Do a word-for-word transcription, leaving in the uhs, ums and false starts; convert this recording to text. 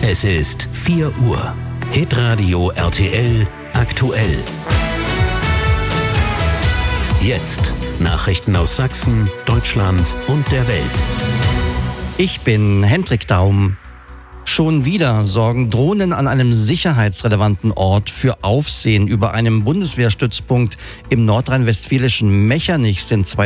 Es ist vier Uhr. Hitradio R T L aktuell. Jetzt Nachrichten aus Sachsen, Deutschland und der Welt. Ich bin Hendrik Daum. Schon wieder sorgen Drohnen an einem sicherheitsrelevanten Ort für Aufsehen. Über einem Bundeswehrstützpunkt im nordrhein-westfälischen Mechernich sind zwei